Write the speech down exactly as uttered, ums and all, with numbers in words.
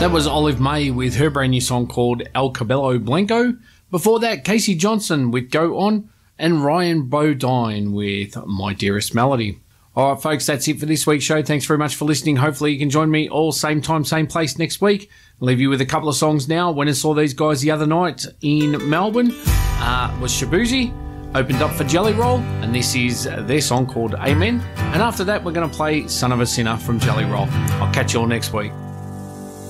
That was Olive May with her brand new song called El Cabello Blanco. Before that, Casey Johnson with Go On, and Ryan Bodine with My Dearest Melody. All right, folks, that's it for this week's show. Thanks very much for listening. Hopefully you can join me all same time, same place next week. I'll leave you with a couple of songs now. When I saw these guys the other night in Melbourne uh, was Shabuzi, opened up for Jelly Roll, and this is their song called Amen. And after that, we're going to play Son of a Sinner from Jelly Roll. I'll catch you all next week.